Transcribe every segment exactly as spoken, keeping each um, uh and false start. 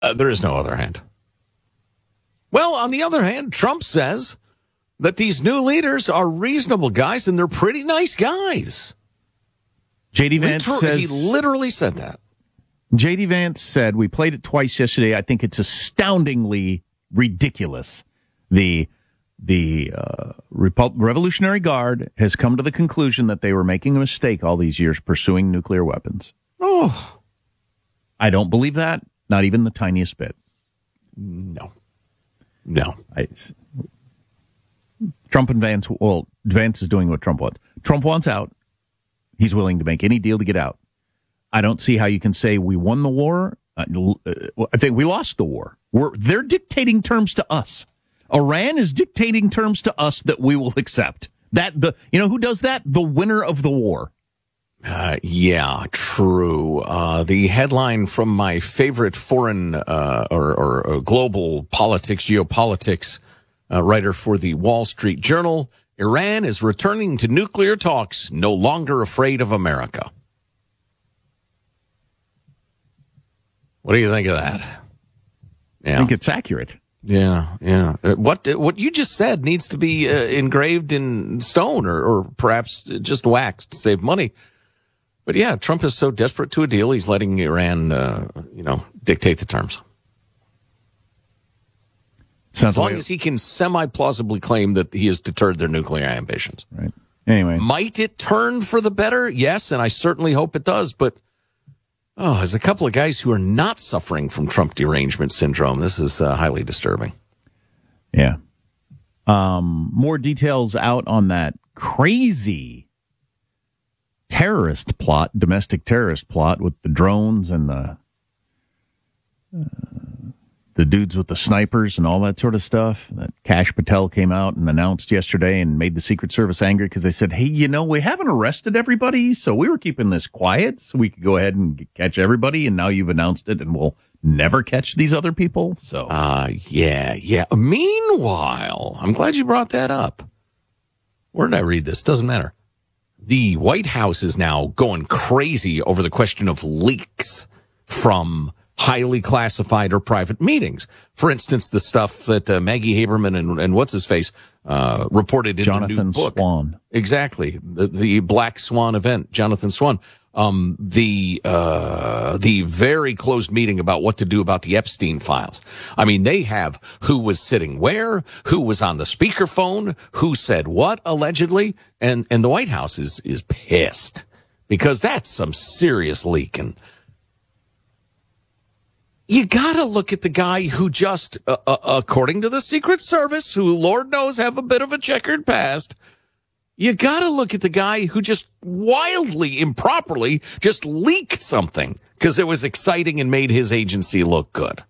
Uh, there is no other hand. Well, on the other hand, Trump says that these new leaders are reasonable guys and they're pretty nice guys. J D. Vance Liter- says... He literally said that. J D. Vance said, we played it twice yesterday. I think it's astoundingly ridiculous. The the uh, Repub- Revolutionary Guard has come to the conclusion that they were making a mistake all these years pursuing nuclear weapons. Oh. I don't believe that, not even the tiniest bit. No. No. I, Trump and Vance, well, Vance is doing what Trump wants. Trump wants out. He's willing to make any deal to get out. I don't see how you can say we won the war. Uh, I think we lost the war. We're, they're dictating terms to us. Iran is dictating terms to us that we will accept. That the you know who does that? The winner of the war. Uh, yeah, true. Uh, the headline from my favorite foreign uh, or, or, or global politics, geopolitics uh, writer for the Wall Street Journal: Iran is returning to nuclear talks, no longer afraid of America. What do you think of that? Yeah. I think it's accurate. Yeah, yeah. Uh, what what you just said needs to be uh, engraved in stone or, or perhaps just waxed to save money. But yeah, Trump is so desperate to a deal, he's letting Iran, uh, you know, dictate the terms. Sounds as long like as he can semi-plausibly claim that he has deterred their nuclear ambitions. Right. Anyway. Might it turn for the better? Yes, and I certainly hope it does. But, oh, there's a couple of guys who are not suffering from Trump derangement syndrome. This is uh, highly disturbing. Yeah. Um, more details out on that crazy terrorist plot, domestic terrorist plot with the drones and the uh, the dudes with the snipers and all that sort of stuff. That Kash Patel came out and announced yesterday and made the Secret Service angry because they said, hey, you know, we haven't arrested everybody, so we were keeping this quiet so we could go ahead and catch everybody, and now you've announced it and we'll never catch these other people. So, uh, yeah, yeah. Meanwhile, I'm glad you brought that up. Where did I read this? Doesn't matter. The White House is now going crazy over the question of leaks from highly classified or private meetings. For instance, the stuff that uh, Maggie Haberman and, and what's his face uh, reported in Jonathan the new book. Swan. Exactly, the, the Black Swan event. Jonathan Swan. Um, the uh, the very closed meeting about what to do about the Epstein files. I mean, they have who was sitting where, who was on the speakerphone, who said what allegedly, and and the White House is is pissed because that's some serious leaking. You gotta look at the guy who just, uh, uh, according to the Secret Service, who Lord knows have a bit of a checkered past. You gotta look at the guy who just wildly, improperly, just leaked something because it was exciting and made his agency look good.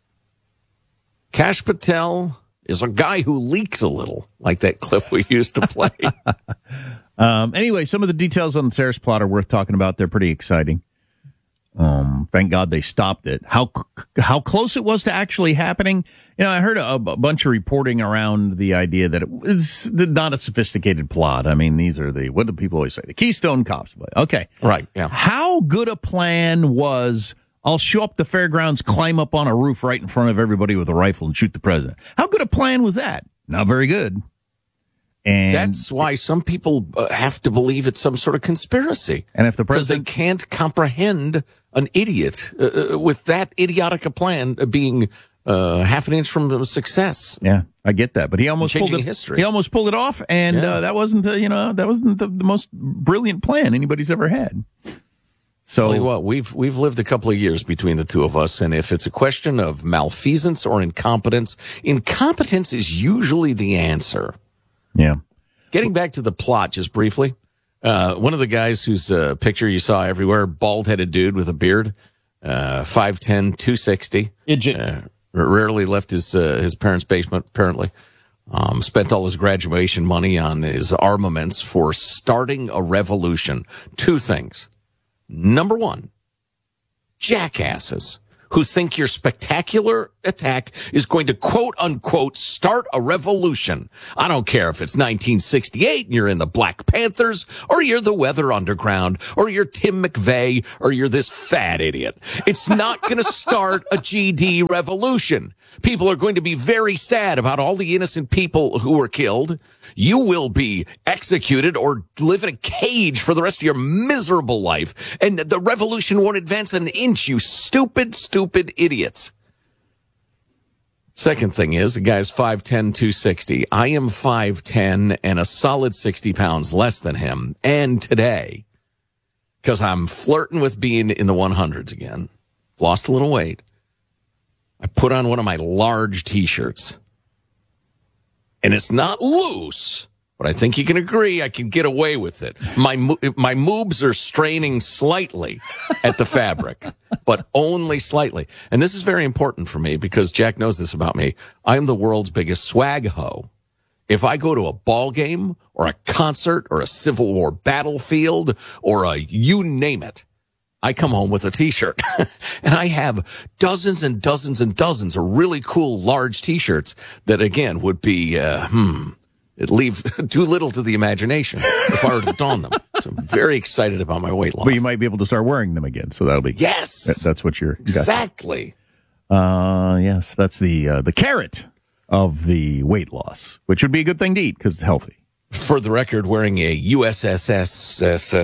Kash Patel is a guy who leaks a little, like that clip we used to play. um, anyway, some of the details on the terrorist plot are worth talking about. They're pretty exciting. Um, thank God they stopped it. How how close it was to actually happening, you know, I heard a, a bunch of reporting around the idea that it was not a sophisticated plot. I mean, these are the, what do people always say? The Keystone Cops. Okay. Right, yeah. How good a plan was, I'll show up the fairgrounds, climb up on a roof right in front of everybody with a rifle and shoot the president. How good a plan was that? Not very good. And that's why some people uh, have to believe it's some sort of conspiracy. And if the president, because they can't comprehend an idiot uh, with that idiotic a plan uh, being uh, half an inch from success. Yeah, I get that, but he almost pulled it. History. He almost pulled it off, and yeah. uh, that wasn't, uh, you know, that wasn't the, the most brilliant plan anybody's ever had. So, tell you what, we've we've lived a couple of years between the two of us, and if it's a question of malfeasance or incompetence, incompetence is usually the answer. Yeah. Getting back to the plot just briefly, uh, one of the guys whose uh, picture you saw everywhere, bald-headed dude with a beard, uh, five ten, two sixty. Idiot. Uh, rarely left his uh, his parents' basement, apparently. Um, spent all his graduation money on his armaments for starting a revolution. Two things. Number one, jackasses who think your spectacular attack is going to quote unquote start a revolution. I don't care if it's nineteen sixty-eight and you're in the Black Panthers, or you're the Weather Underground, or you're Tim McVeigh, or you're this fat idiot. It's not going to start a G D revolution. People are going to be very sad about all the innocent people who were killed. You will be executed or live in a cage for the rest of your miserable life. And the revolution won't advance an inch, you stupid, stupid idiots. Second thing is, the guy's five ten, two sixty. I am five ten and a solid sixty pounds less than him. And today, because I'm flirting with being in the one hundreds again, lost a little weight, I put on one of my large T-shirts. And it's not loose, but I think you can agree I can get away with it. My my moobs are straining slightly at the fabric, but only slightly. And this is very important for me because Jack knows this about me. I'm the world's biggest swag hoe. If I go to a ball game or a concert or a Civil War battlefield or a you name it, I come home with a T-shirt. And I have dozens and dozens and dozens of really cool large T-shirts that, again, would be, uh, hmm, it leave too little to the imagination if I were to don them. So I'm very excited about my weight loss. But you might be able to start wearing them again, so that'll be... Yes! That, that's what you're... Exactly. Uh, yes, that's the uh, the carrot of the weight loss, which would be a good thing to eat because it's healthy. For the record, wearing a U S S S,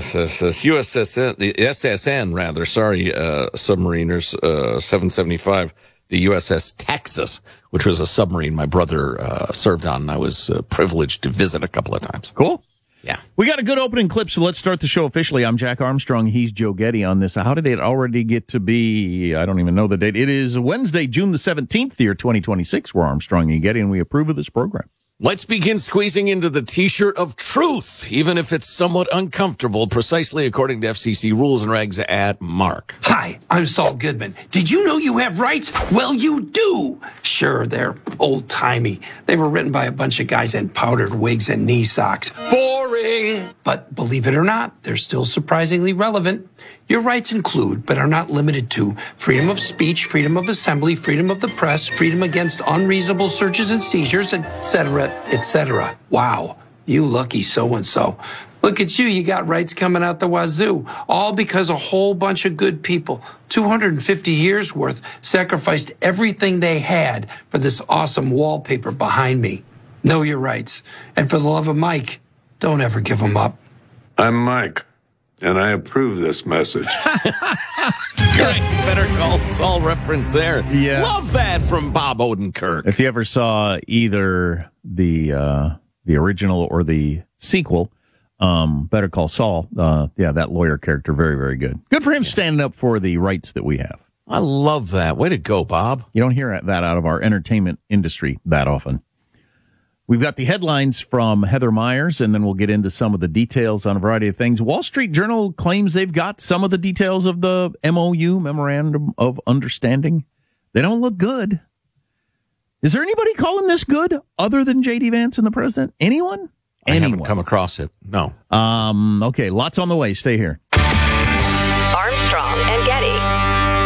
U S S N, S S N rather, sorry, uh, submariners, uh, seven seventy-five, the U S S Texas, which was a submarine my brother, uh, served on, and I was uh, privileged to visit a couple of times. Cool. Yeah. We got a good opening clip, so let's start the show officially. I'm Jack Armstrong. He's Joe Getty on this. How did it already get to be? I don't even know the date. It is Wednesday, June the seventeenth, year twenty twenty-six. We're Armstrong and Getty, and we approve of this program. Let's begin squeezing into the T-shirt of truth, even if it's somewhat uncomfortable, precisely according to F C C rules and regs at Mark. Hi, I'm Saul Goodman. Did you know you have rights? Well, you do. Sure, they're old-timey. They were written by a bunch of guys in powdered wigs and knee socks. Boring! But believe it or not, they're still surprisingly relevant. Your rights include, but are not limited to, freedom of speech, freedom of assembly, freedom of the press, freedom against unreasonable searches and seizures, et cetera, et cetera. Wow, you lucky so-and-so. Look at you, you got rights coming out the wazoo, all because a whole bunch of good people, two hundred fifty years worth, sacrificed everything they had for this awesome wallpaper behind me. Know your rights. And for the love of Mike, don't ever give them up. I'm Mike, and I approve this message. Great. Better Call Saul reference there. Yeah. Love that from Bob Odenkirk. If you ever saw either the uh, the original or the sequel, um, Better Call Saul, uh, yeah, that lawyer character, very, very good. Good for him yeah. standing up for the rights that we have. I love that. Way to go, Bob. You don't hear that out of our entertainment industry that often. We've got the headlines from Heather Myers, and then we'll get into some of the details on a variety of things. Wall Street Journal claims they've got some of the details of the M O U, Memorandum of Understanding. They don't look good. Is there anybody calling this good other than J D. Vance and the president? Anyone? I Anyone? haven't come across it. No. Um. Okay, lots on the way. Stay here. Armstrong and Getty.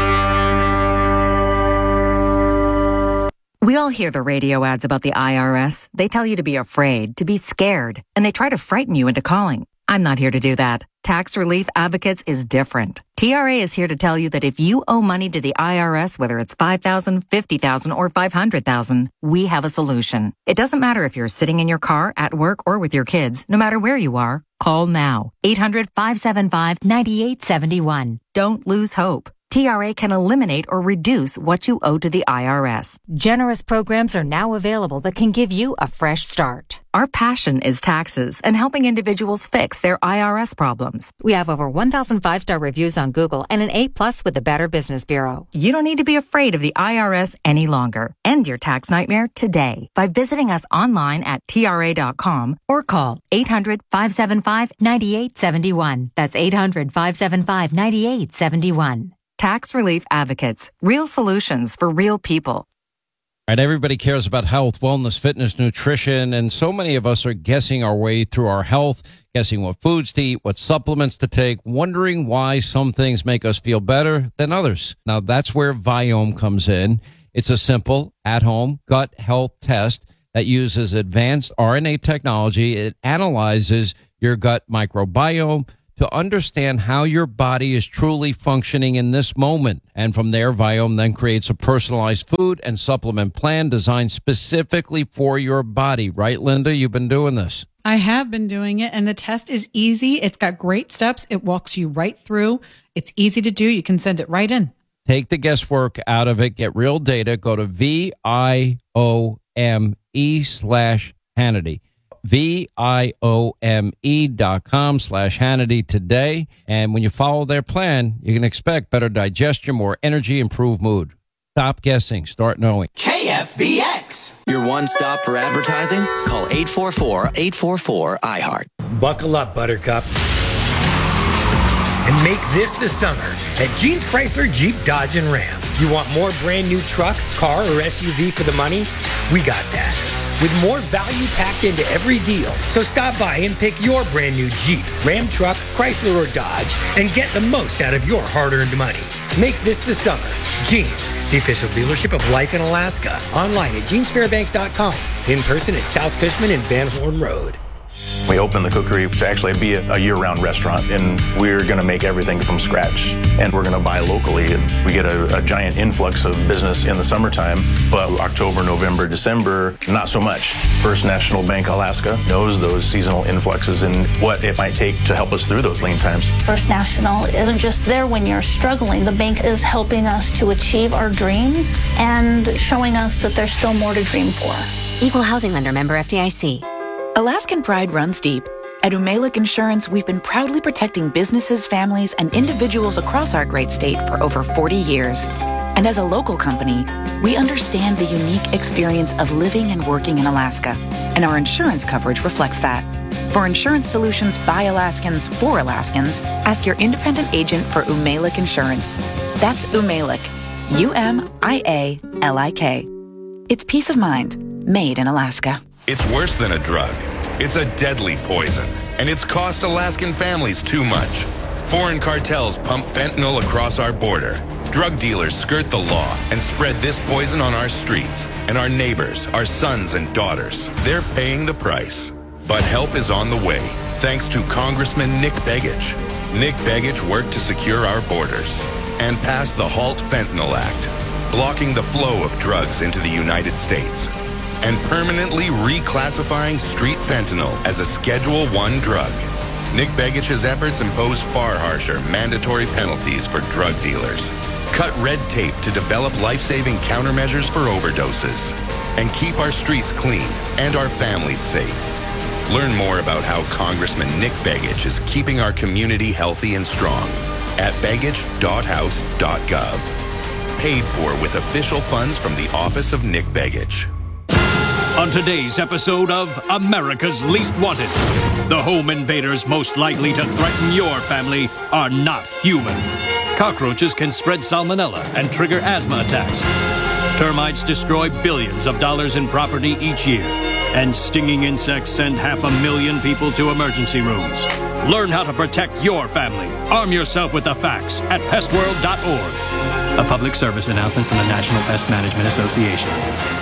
We all hear the radio ads about the I R S. They tell you to be afraid, to be scared, and they try to frighten you into calling. I'm not here to do that. Tax Relief Advocates is different. T R A is here to tell you that if you owe money to the I R S, whether it's five thousand dollars, fifty thousand dollars, or five hundred thousand dollars, we have a solution. It doesn't matter if you're sitting in your car, at work, or with your kids. No matter where you are, call now. eight hundred, five seven five, nine eight seven one. Don't lose hope. T R A can eliminate or reduce what you owe to the I R S. Generous programs are now available that can give you a fresh start. Our passion is taxes and helping individuals fix their I R S problems. We have over one thousand five-star reviews on Google and an A plus with the Better Business Bureau. You don't need to be afraid of the I R S any longer. End your tax nightmare today by visiting us online at T R A dot com or call eight hundred, five seven five, nine eight seven one. That's eight hundred, five seven five, nine eight seven one. Tax Relief Advocates. Real solutions for real people. Right, everybody cares about health, wellness, fitness, nutrition, and so many of us are guessing our way through our health, guessing what foods to eat, what supplements to take, wondering why some things make us feel better than others. Now, that's where Viome comes in. It's a simple, at-home gut health test that uses advanced R N A technology. It analyzes your gut microbiome to understand how your body is truly functioning in this moment. And from there, Viome then creates a personalized food and supplement plan designed specifically for your body. Right, Linda? You've been doing this. I have been doing it, and the test is easy. It's got great steps. It walks you right through. It's easy to do. You can send it right in. Take the guesswork out of it. Get real data. Go to V I O M E slash Hannity. V-I-O-M-E dot com slash Hannity today. And when you follow their plan, you can expect better digestion, more energy, improved mood. Stop guessing. Start knowing. K F B X. Your one stop for advertising? Call eight four four, eight four four, I heart. Buckle up, Buttercup. And make this the summer at Jeans Chrysler Jeep Dodge and Ram. You want more brand new truck, car, or S U V for the money? We got that. With more value packed into every deal. So stop by and pick your brand new Jeep, Ram truck, Chrysler, or Dodge and get the most out of your hard-earned money. Make this the summer. Jeans, the official dealership of Life in Alaska. Online at jeans fairbanks dot com. In person at South Fishman and Van Horn Road. We opened the cookery to actually be a year-round restaurant, and we're going to make everything from scratch, and we're going to buy locally. And we get a, a giant influx of business in the summertime, but October, November, December, not so much. First National Bank Alaska knows those seasonal influxes and what it might take to help us through those lean times. First National isn't just there when you're struggling. The bank is helping us to achieve our dreams and showing us that there's still more to dream for. Equal housing lender, member F D I C. Alaskan pride runs deep. At Umelec Insurance, we've been proudly protecting businesses, families, and individuals across our great state for over forty years. And as a local company, we understand the unique experience of living and working in Alaska, and our insurance coverage reflects that. For insurance solutions by Alaskans for Alaskans, ask your independent agent for Umelec Insurance. That's Umelec, U M I A L I K. It's peace of mind, made in Alaska. It's worse than a drug. It's a deadly poison, and it's cost Alaskan families too much. Foreign cartels pump fentanyl across our border. Drug dealers skirt the law and spread this poison on our streets. And our neighbors, our sons and daughters, they're paying the price. But help is on the way, thanks to Congressman Nick Begich. Nick Begich worked to secure our borders and pass the HALT Fentanyl Act, blocking the flow of drugs into the United States and permanently reclassifying street fentanyl as a Schedule one drug. Nick Begich's efforts impose far harsher mandatory penalties for drug dealers, cut red tape to develop life-saving countermeasures for overdoses, and keep our streets clean and our families safe. Learn more about how Congressman Nick Begich is keeping our community healthy and strong at begich dot house dot gov. Paid for with official funds from the Office of Nick Begich. On today's episode of America's Least Wanted, the home invaders most likely to threaten your family are not human. Cockroaches can spread salmonella and trigger asthma attacks. Termites destroy billions of dollars in property each year. And stinging insects send half a million people to emergency rooms. Learn how to protect your family. Arm yourself with the facts at pest world dot org. A public service announcement from the National Pest Management Association.